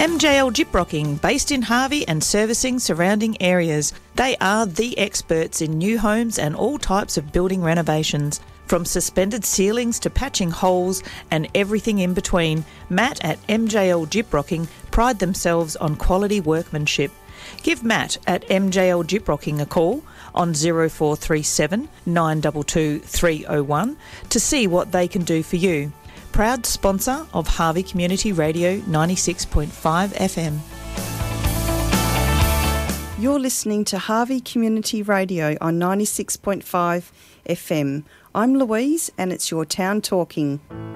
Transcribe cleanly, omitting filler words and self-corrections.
MJL Gyprocking, based in Harvey and servicing surrounding areas. They are the experts in new homes and all types of building renovations. From suspended ceilings to patching holes and everything in between, Matt at MJL Gyprocking pride themselves on quality workmanship. Give Matt at MJL Gyprocking a call on 0437 922 301 to see what they can do for you. Proud sponsor of Harvey Community Radio 96.5 FM. You're listening to Harvey Community Radio on 96.5 FM. I'm Louise and it's your town talking.